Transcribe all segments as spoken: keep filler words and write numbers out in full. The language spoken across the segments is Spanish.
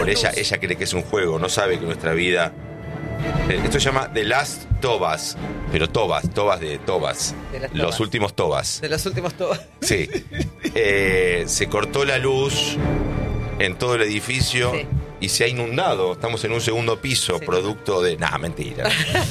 Por ella, ella cree que es un juego, no sabe que nuestra vida... Esto se llama The Last Tobas, pero Tobas, Tobas de Tobas, de las los tobas. últimos Tobas. De los últimos Tobas. Sí. Eh, se cortó la luz en todo el edificio Sí. y se ha inundado. Estamos en un segundo piso, Sí. producto de... Nah, mentira.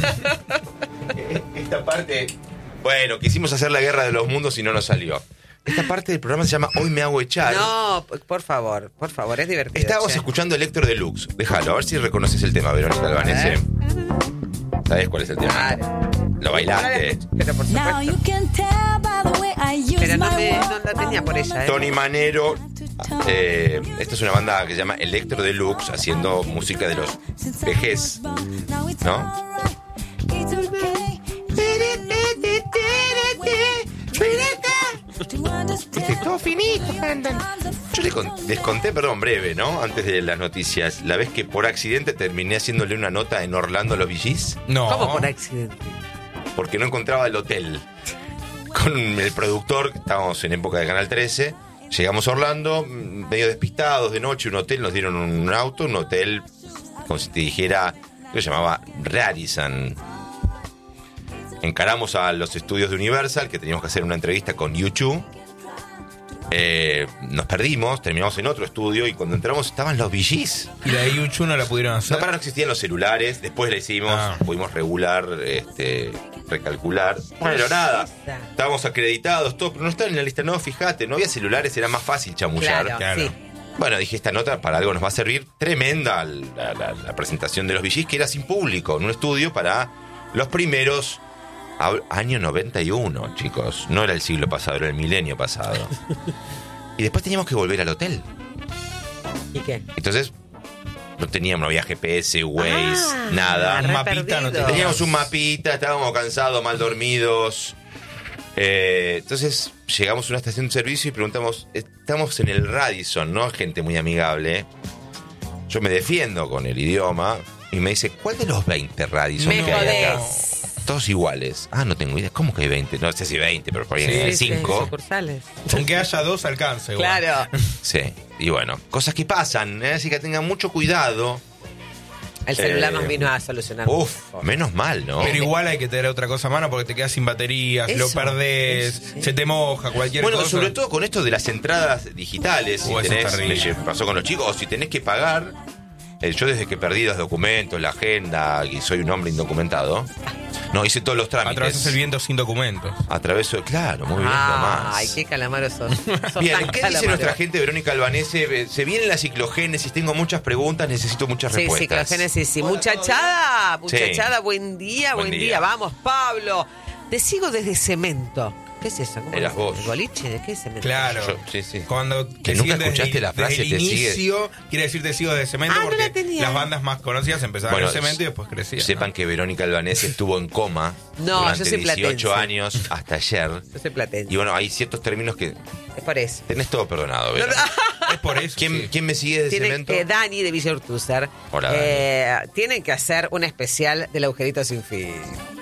Esta parte... Bueno, quisimos hacer la guerra de los mundos y no nos salió. Esta parte del programa se llama Hoy me hago echar. No, por favor, por favor, es divertido. Estábamos che. escuchando Electro Deluxe. Déjalo, a ver si reconoces el tema, Verónica Albanese. ¿Sabes cuál es el tema? Claro. Lo bailaste. Pero por Now you supuesto. can tell by the way I use Pero no, my me, no words. la tenía por ella, ¿eh? Tony Manero. Eh, esta es una banda que se llama Electro Deluxe, haciendo música de los vejez. ¿No? Viste, todo finito, andan. Yo les, con- les conté, perdón, breve, ¿no? Antes de las noticias, la vez que por accidente terminé haciéndole una nota en Orlando a los V Gs, No. ¿Cómo por accidente? porque no encontraba el hotel. Con el productor, estábamos en época de Canal trece, llegamos a Orlando, medio despistados de noche, un hotel, nos dieron un auto, un hotel, como si te dijera, que se llamaba Radisson. Encaramos a los estudios de Universal, que teníamos que hacer una entrevista con U dos. Eh, nos perdimos, terminamos en otro estudio y cuando entramos estaban los V Gs. Y la de Yuchu no la pudieron hacer. No, para no existían los celulares, después la hicimos, Ah. pudimos regular, este, recalcular. Bueno, nada, estábamos acreditados, todo, pero no estaban en la lista, no, fíjate, no había celulares, era más fácil chamullar. Claro, Claro. sí. Bueno, dije, esta nota para algo nos va a servir. Tremenda la, la- la presentación de los V Gs, que era sin público, en un estudio para los primeros... a- Año noventa y uno, chicos. No era el siglo pasado, era el milenio pasado. Y después teníamos que volver al hotel. ¿Y qué? Entonces, no teníamos, no había G P S, Waze, Ah, nada. re Mapita no perdido. teníamos. Teníamos un mapita, estábamos cansados, mal dormidos. Eh, entonces, llegamos a una estación de servicio y preguntamos, estamos en el Radisson, ¿no? Gente muy amigable. Yo me defiendo con el idioma y me dice, ¿cuál de los veinte Radisson Me que hay acá? jodés. Todos iguales. Ah, no tengo idea. ¿Cómo que hay veinte? No sé si veinte, pero por ahí hay Sí, sí, cinco. sucursales. Aunque haya dos, alcanza igual. Claro. Sí. Y bueno, cosas que pasan, ¿eh? Así que tengan mucho cuidado. El celular Eh, nos vino a solucionar. Uf, mucho. menos mal, ¿no? Pero igual hay que tener otra cosa a mano porque te quedas sin baterías, Eso, lo perdés, eso, sí. se te moja, cualquier Bueno, cosa. sobre todo con esto de las entradas digitales, si Uh, eso es tenés, terrible. me pasó con los chicos, o si tenés que pagar, eh, yo desde que perdí los documentos, la agenda, y soy un hombre indocumentado, no, hice todos los trámites. Atravesas el viento sin documentos. Atraveso, claro, muy bien, Ah, ay, Tomás. qué calamaro sos. Sos Bien, tan ¿qué dice calamaro. nuestra gente Verónica Albanese? Eh, Se viene la ciclogénesis, tengo muchas preguntas, necesito muchas Sí, respuestas. ciclogénesis, sí. Muchachada, Sí. muchachada, buen día, Buen buen, día. día. Vamos, Pablo. Te sigo desde Cemento. ¿Qué es eso? ¿Cómo Eras es? vos. ¿El boliche? ¿De qué es Cemento? Claro. Yo- sí, sí. Cuando Que te nunca siguen desde escuchaste el- la frase, desde el te sigue- inicio, quiere decir te sigo de cemento Ah, no porque la tenía. las bandas más conocidas empezaron Bueno, en cemento y después crecían. Sepan que Verónica Albanese estuvo en coma No, durante yo soy dieciocho platense. años hasta ayer. Yo soy platense. Y bueno, hay ciertos términos que Es por eso. tenés todo perdonado, Verónica. Es por eso. ¿Quién, sí. ¿Quién me sigue de Tienen cemento? que, Dani de Villa Urtúzar, Hola, Dani. eh, tienen que hacer un especial del agujerito sin fin.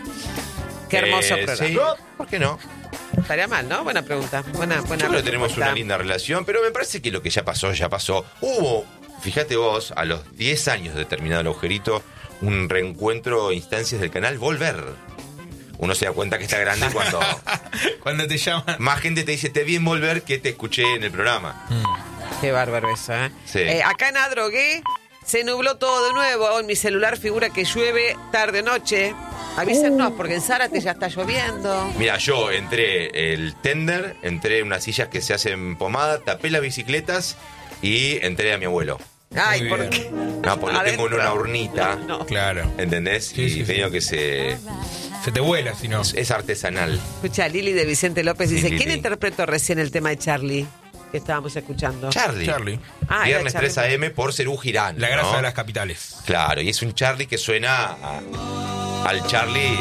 Qué hermoso Eh, programa. sí, ¿por qué no? Estaría mal, ¿no? Buena pregunta. Buena, buena Yo creo que tenemos respuesta. una linda relación, pero me parece que lo que ya pasó, ya pasó. Hubo, fíjate vos, a los diez años de terminado el agujerito, un reencuentro, instancias del canal Volver. Uno se da cuenta que está grande cuando Cuando te llaman. más gente te dice, te vi en Volver que te escuché en el programa. Qué bárbaro eso, ¿eh? Sí. Eh, acá en Adrogué se nubló todo de nuevo. En mi celular figura que llueve tarde o noche. Avísennos, porque en Zárate ya está lloviendo. Mira, yo entré el tender, entré unas sillas que se hacen pomada, tapé las bicicletas y entré a mi abuelo. Ay, Muy ¿por bien. qué? No, porque lo tengo en Adentro. una urnita, No. Claro. ¿entendés? Sí, y sí, te digo sí. que se, Se te vuela si no. es artesanal. Escucha, Lili de Vicente López Sí, dice, Lili. ¿quién interpretó recién el tema de Charlie que estábamos escuchando? Charlie. Charlie. Ah, era Viernes Charlie. tres a eme por Cerú Girán. La grasa ¿no? de las capitales. Claro, y es un Charlie que suena a- al Charlie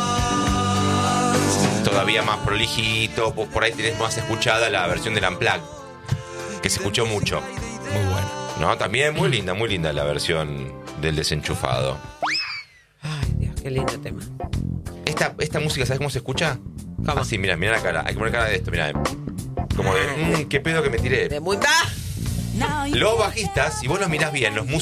todavía más prolijito. Vos por ahí tenés más escuchada la versión del Unplugged, que se escuchó mucho. Muy bueno. ¿No? También muy linda, muy linda la versión del desenchufado. Ay, Dios, qué lindo tema. Esta, esta música, ¿sabes cómo se escucha? ¿Cómo? Así, mira, mira la cara. Hay que poner cara de esto, mira. Como de, mm, qué pedo que me tiré. De muy... ¡Ah! Now you Los bajistas, si vos los mirás bien, los